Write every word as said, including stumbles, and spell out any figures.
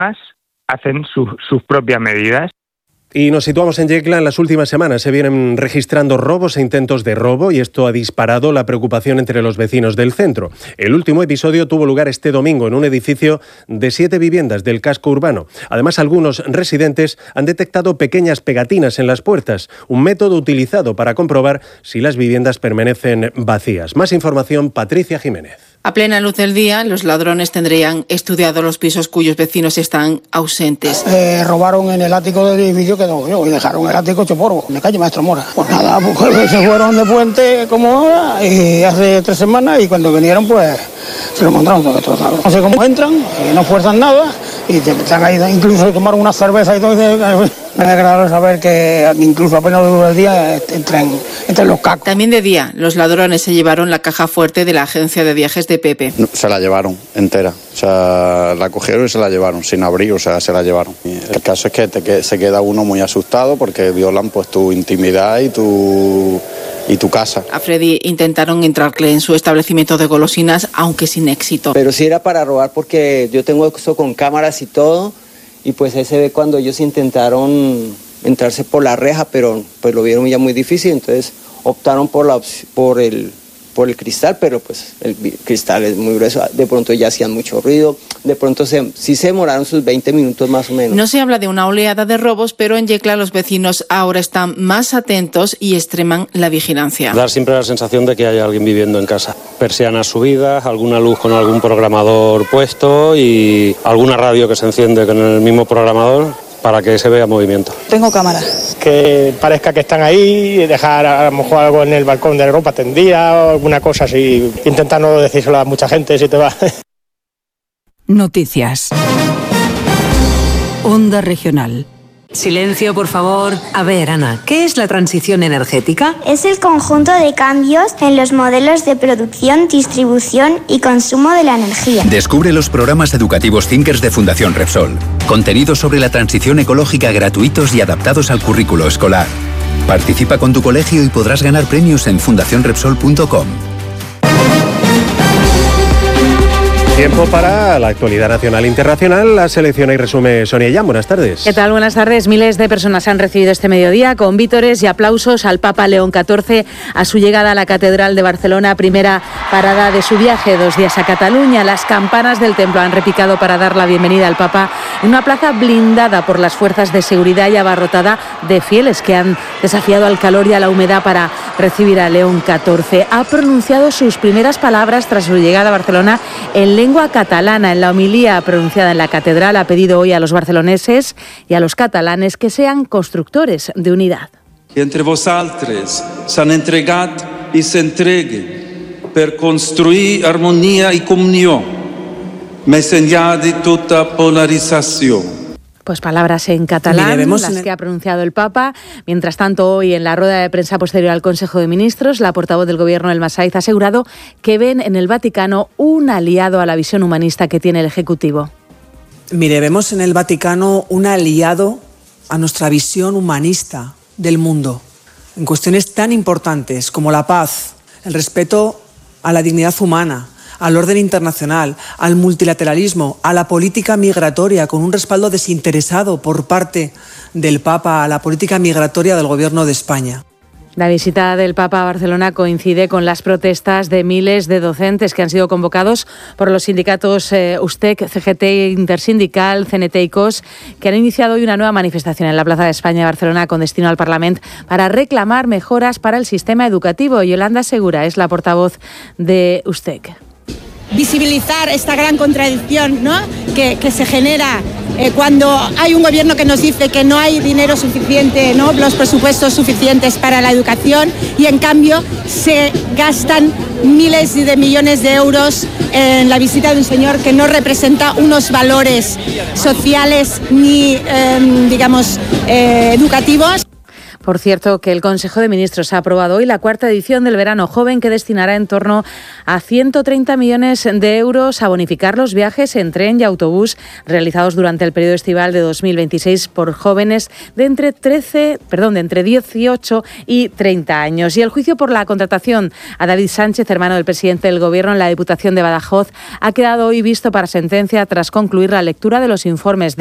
hacen sus, sus propias medidas. Y nos situamos en Yecla. En las últimas semanas se vienen registrando robos e intentos de robo y esto ha disparado la preocupación entre los vecinos del centro. El último episodio tuvo lugar este domingo en un edificio de siete viviendas del casco urbano. Además, algunos residentes han detectado pequeñas pegatinas en las puertas, un método utilizado para comprobar si las viviendas permanecen vacías. Más información, Patricia Jiménez. A plena luz del día, los ladrones tendrían estudiado los pisos cuyos vecinos están ausentes. Eh, robaron en el ático del edificio que no yo y dejaron el ático hecho polvo, en la calle Maestro Mora. Pues nada, pues se fueron de puente como ahora y hace tres semanas y cuando vinieron pues se lo encontraron todo destrozado. No sé cómo entran, y no fuerzan nada y te están ahí, incluso tomaron una cerveza y todo. Me alegra saber que incluso apenas dura el día entran, entran los cacos. También de día, los ladrones se llevaron la caja fuerte de la agencia de viajes de Pepe. No, se la llevaron entera, o sea, la cogieron y se la llevaron sin abrir, o sea, se la llevaron. El caso es que, te, que se queda uno muy asustado porque violan pues tu intimidad y tu y tu casa. A Freddy intentaron entrarle en su establecimiento de golosinas, aunque sin éxito. Pero sí era para robar porque yo tengo eso con cámaras y todo. Y pues ahí se ve cuando ellos intentaron entrarse por la reja, pero pues lo vieron ya muy difícil, entonces optaron por la por el por el cristal, pero pues el cristal es muy grueso, de pronto ya hacían mucho ruido, de pronto se, sí se demoraron sus veinte minutos más o menos. No se habla de una oleada de robos, pero en Yecla los vecinos ahora están más atentos y extreman la vigilancia. Dar siempre la sensación de que hay alguien viviendo en casa. Persianas subidas, alguna luz con algún programador puesto y alguna radio que se enciende con el mismo programador para que se vea movimiento. Tengo cámara. Que parezca que están ahí, dejar a lo mejor algo en el balcón de ropa tendida o alguna cosa así. Intenta no decírselo a mucha gente si te va. Noticias. Onda Regional. Silencio, por favor. A ver, Ana, ¿qué es la transición energética? Es el conjunto de cambios en los modelos de producción, distribución y consumo de la energía. Descubre los programas educativos Thinkers de Fundación Repsol. Contenidos sobre la transición ecológica gratuitos y adaptados al currículo escolar. Participa con tu colegio y podrás ganar premios en fundación repsol punto com. Tiempo para la actualidad nacional e internacional. La selecciona y resume Sonia Llán. Buenas tardes. ¿Qué tal? Buenas tardes. Miles de personas han recibido este mediodía con vítores y aplausos al Papa León catorce a su llegada a la Catedral de Barcelona, primera parada de su viaje, dos días a Cataluña. Las campanas del templo han repicado para dar la bienvenida al Papa en una plaza blindada por las fuerzas de seguridad y abarrotada de fieles que han desafiado al calor y a la humedad para recibir a León catorce. Ha pronunciado sus primeras palabras tras su llegada a Barcelona en lengua catalana. En la homilía pronunciada en la catedral ha pedido hoy a los barceloneses y a los catalanes que sean constructores de unidad. Que entre vosaltres s'han entregat i s'entreguen per construir armonía y comunión, més enllà de tota polarización. Pues palabras en catalán, las que ha pronunciado el Papa. Mientras tanto, hoy en la rueda de prensa posterior al Consejo de Ministros, la portavoz del Gobierno, Elma Saiz, ha asegurado que ven en el Vaticano un aliado a la visión humanista que tiene el Ejecutivo. Mire, vemos en el Vaticano un aliado a nuestra visión humanista del mundo, en cuestiones tan importantes como la paz, el respeto a la dignidad humana, al orden internacional, al multilateralismo, a la política migratoria, con un respaldo desinteresado por parte del Papa a la política migratoria del Gobierno de España. La visita del Papa a Barcelona coincide con las protestas de miles de docentes que han sido convocados por los sindicatos eh, USTEC, C G T Intersindical, C N T y C O S, que han iniciado hoy una nueva manifestación en la Plaza de España de Barcelona con destino al Parlamento para reclamar mejoras para el sistema educativo. Yolanda Segura es la portavoz de USTEC. Visibilizar esta gran contradicción, ¿no?, que, que se genera eh, cuando hay un gobierno que nos dice que no hay dinero suficiente, ¿no?, los presupuestos suficientes para la educación, y en cambio se gastan miles de millones de euros en la visita de un señor que no representa unos valores sociales ni, eh, digamos, eh, educativos. Por cierto, que el Consejo de Ministros ha aprobado hoy la cuarta edición del Verano Joven, que destinará en torno a ciento treinta millones de euros a bonificar los viajes en tren y autobús realizados durante el periodo estival de dos mil veintiséis por jóvenes de entre trece, perdón, de entre dieciocho y treinta años. Y el juicio por la contratación a David Sánchez, hermano del presidente del Gobierno en la Diputación de Badajoz, ha quedado hoy visto para sentencia tras concluir la lectura de los informes de